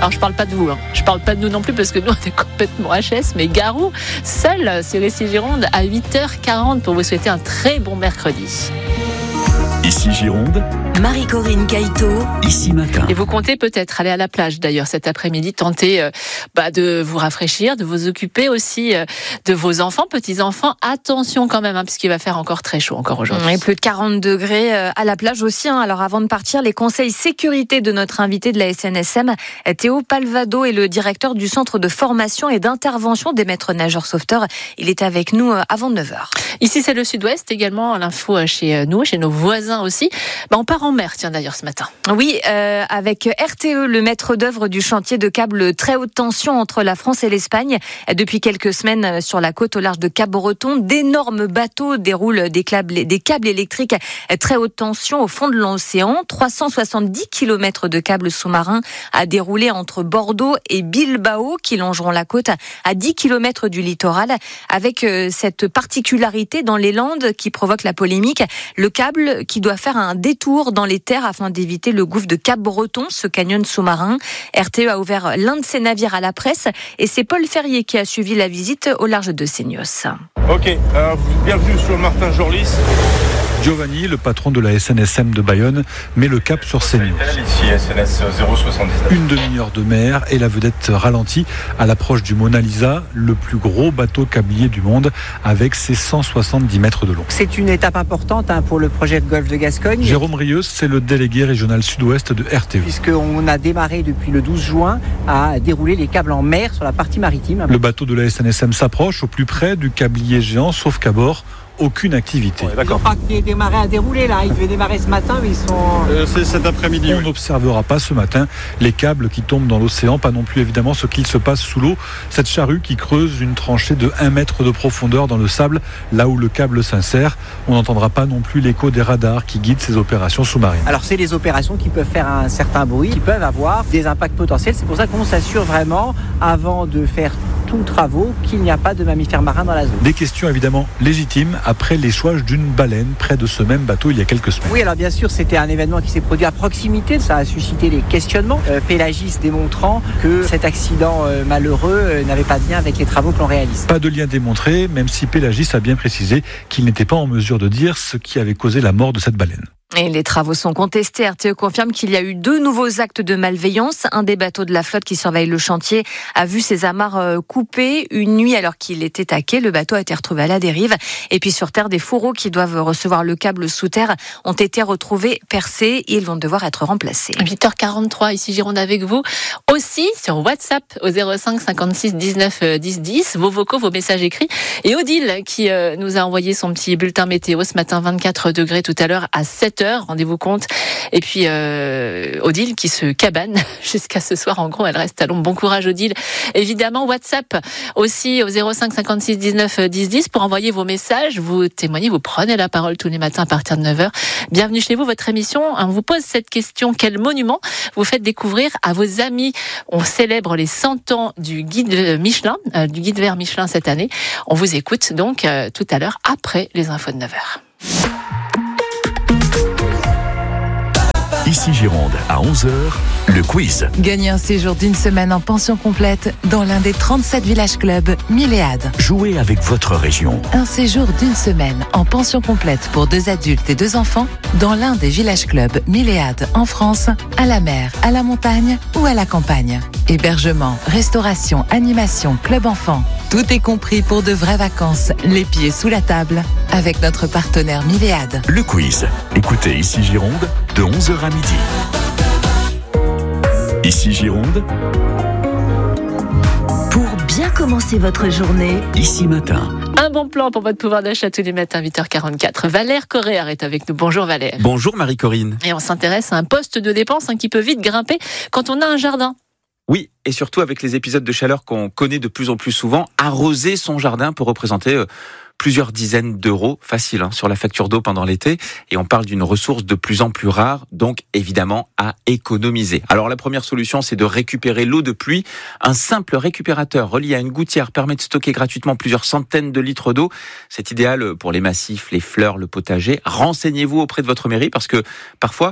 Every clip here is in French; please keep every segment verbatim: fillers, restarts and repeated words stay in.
Alors je parle pas de vous, hein. Je parle pas de nous non plus parce que nous on est complètement H S, mais Garou, seul sur Ici Gironde à huit heures quarante pour vous souhaiter un très bon mercredi. Ici Gironde, Marie-Corinne Caïto, Ici Matin. Et vous comptez peut-être aller à la plage d'ailleurs cet après-midi, tenter euh, bah, de vous rafraîchir, de vous occuper aussi euh, de vos enfants, petits-enfants. Attention quand même, hein, puisqu'il va faire encore très chaud encore aujourd'hui. Et plus de quarante degrés euh, à la plage aussi. Hein. Alors avant de partir, les conseils sécurité de notre invité de la S N S M, Théo Palvado, est le directeur du centre de formation et d'intervention des maîtres nageurs sauveteurs. Il est avec nous euh, avant neuf heures. Ici c'est le Sud-Ouest également, l'info chez nous, chez nos voisins aussi. Bah, on part en mer, tiens d'ailleurs ce matin. Oui, euh, avec R T E, le maître d'œuvre du chantier de câbles très haute tension entre la France et l'Espagne. Depuis quelques semaines, sur la côte au large de Cap-Breton, d'énormes bateaux déroulent des câbles, des câbles électriques très haute tension au fond de l'océan. trois cent soixante-dix kilomètres de câbles sous-marins à dérouler entre Bordeaux et Bilbao, qui longeront la côte à dix kilomètres du littoral. Avec cette particularité dans les Landes qui provoque la polémique, le câble qui doit faire un détour dans les terres afin d'éviter le gouffre de Cap-Breton, ce canyon sous-marin. R T E a ouvert l'un de ses navires à la presse et c'est Paul Ferrier qui a suivi la visite au large de Seignos. Ok, euh, bienvenue sur le Martin Jorlis. Giovanni, le patron de la S N S M de Bayonne, met le cap sur Seignos. Ici S N S zéro soixante-dix-neuf. Une demi-heure de mer et la vedette ralentit à l'approche du Mona Lisa, le plus gros bateau câblier du monde avec ses cent soixante-dix mètres de long. C'est une étape importante hein, pour le projet de Golfe de Gascogne. Jérôme Rieus, c'est le délégué régional sud-ouest de R T E. Puisqu'on a démarré depuis le douze juin à dérouler les câbles en mer sur la partie maritime. Le bateau de la S N S M s'approche au plus près du câblier géant, sauf qu'à bord, aucune activité. Ouais, ils n'ont pas démarré à dérouler là, ils devaient démarrer ce matin mais ils sont... Euh, c'est cet après-midi. On oui. n'observera pas ce matin les câbles qui tombent dans l'océan, pas non plus évidemment ce qu'il se passe sous l'eau. Cette charrue qui creuse une tranchée de un mètre de profondeur dans le sable, là où le câble s'insère. On n'entendra pas non plus l'écho des radars qui guident ces opérations sous-marines. Alors c'est des opérations qui peuvent faire un certain bruit, qui peuvent avoir des impacts potentiels. C'est pour ça qu'on s'assure vraiment, avant de faire tous les travaux, qu'il n'y a pas de mammifères marins dans la zone. Des questions évidemment légitimes après l'échouage d'une baleine près de ce même bateau il y a quelques semaines. Oui, alors bien sûr, c'était un événement qui s'est produit à proximité. Ça a suscité des questionnements. Euh, Pélagis démontrant que cet accident euh, malheureux euh, n'avait pas de lien avec les travaux que l'on réalise. Pas de lien démontré, même si Pélagis a bien précisé qu'il n'était pas en mesure de dire ce qui avait causé la mort de cette baleine. Et les travaux sont contestés. R T E confirme qu'il y a eu deux nouveaux actes de malveillance. Un des bateaux de la flotte qui surveille le chantier a vu ses amarres coupées une nuit alors qu'il était à quai. Le bateau a été retrouvé à la dérive. Et puis sur terre, des fourreaux qui doivent recevoir le câble sous terre ont été retrouvés percés et ils vont devoir être remplacés. huit heures quarante-trois, ici Gironde avec vous. Aussi sur WhatsApp au zéro cinq cinquante-six dix-neuf dix dix, vos vocaux, vos messages écrits. Et Odile qui euh, nous a envoyé son petit bulletin météo ce matin, vingt-quatre degrés tout à l'heure à sept heures. Rendez-vous compte. Et puis euh, Odile qui se cabane jusqu'à ce soir. En gros, elle reste à l'ombre. Bon courage Odile. Évidemment, WhatsApp aussi au zéro cinq cinquante-six dix-neuf dix dix pour envoyer vos messages. Vous témoignez, vous prenez la parole tous les matins à partir de neuf heures. Bienvenue chez vous, votre émission. On vous pose cette question. Quel monument vous faites découvrir à vos amis? On célèbre les cent ans du guide Michelin, euh, du guide vert Michelin cette année. On vous écoute donc euh, tout à l'heure après les infos de neuf heures. Ici Gironde, à onze heures, le quiz. gagnez un séjour d'une semaine en pension complète dans l'un des trente-sept villages clubs Milléade. Jouez avec votre région. Un séjour d'une semaine en pension complète pour deux adultes et deux enfants dans l'un des villages clubs Milléade en France, à la mer, à la montagne ou à la campagne. Hébergement, restauration, animation, club enfant. Tout est compris pour de vraies vacances, les pieds sous la table, avec notre partenaire Milléade. Le quiz. Écoutez Ici Gironde, de onze heures à midi. Ici Gironde, Pour bien commencer votre journée, Ici Matin. Un bon plan pour votre pouvoir d'achat tous les matins, huit heures quarante-quatre. Valère Corréard est avec nous. Bonjour Valère. Bonjour Marie-Corinne. Et on s'intéresse à un poste de dépense hein, qui peut vite grimper quand on a un jardin. Oui, et surtout avec les épisodes de chaleur qu'on connaît de plus en plus souvent, arroser son jardin peut représenter euh, plusieurs dizaines d'euros, facile, hein, sur la facture d'eau pendant l'été. Et on parle d'une ressource de plus en plus rare, donc évidemment à économiser. Alors la première solution, c'est de récupérer l'eau de pluie. Un simple récupérateur relié à une gouttière permet de stocker gratuitement plusieurs centaines de litres d'eau. C'est idéal pour les massifs, les fleurs, le potager. Renseignez-vous auprès de votre mairie parce que parfois,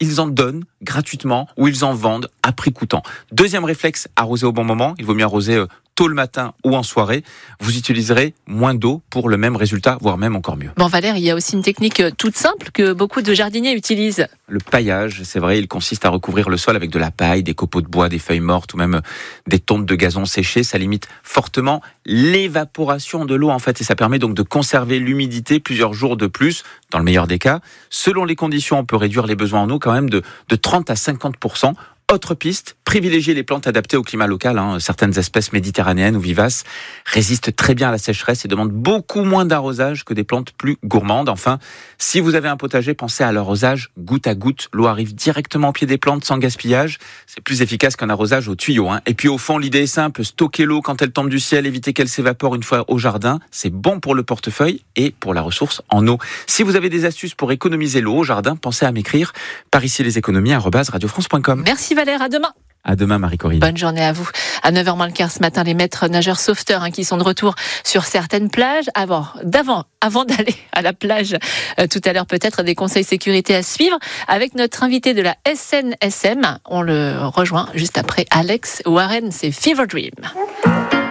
ils en donnent gratuitement ou ils en vendent à prix coûtant. Deuxième réflexe, arroser au bon moment. Il vaut mieux arroser euh, tôt le matin ou en soirée. Vous utiliserez moins d'eau pour le même résultat, voire même encore mieux. Bon Valère, il y a aussi une technique toute simple que beaucoup de jardiniers utilisent. Le paillage, c'est vrai, il consiste à recouvrir le sol avec de la paille, des copeaux de bois, des feuilles mortes ou même des tontes de gazon séchées. Ça limite fortement l'évaporation de l'eau en fait et ça permet donc de conserver l'humidité plusieurs jours de plus, dans le meilleur des cas. Selon les conditions, on peut réduire les besoins en eau quand même de, de trente à cinquante pour cent. Autre piste, privilégier les plantes adaptées au climat local. Hein. Certaines espèces méditerranéennes ou vivaces résistent très bien à la sécheresse et demandent beaucoup moins d'arrosage que des plantes plus gourmandes. Enfin, si vous avez un potager, pensez à l'arrosage goutte à goutte. L'eau arrive directement au pied des plantes sans gaspillage. C'est plus efficace qu'un arrosage au tuyau. Hein. Et puis au fond, l'idée est simple, stocker l'eau quand elle tombe du ciel, éviter qu'elle s'évapore une fois au jardin. C'est bon pour le portefeuille et pour la ressource en eau. Si vous avez des astuces pour économiser l'eau au jardin, pensez à m'écrire par ici les économies arobase radio france point com. Merci Valère, à demain. À demain Marie-Corinne. Bonne journée à vous. À neuf heures moins le quart ce matin, les maîtres nageurs sauveteurs hein, qui sont de retour sur certaines plages. Avant, d'avant, avant d'aller à la plage, euh, tout à l'heure peut-être des conseils sécurité à suivre avec notre invité de la S N S M. On le rejoint juste après Alex Warren, c'est Fever Dream.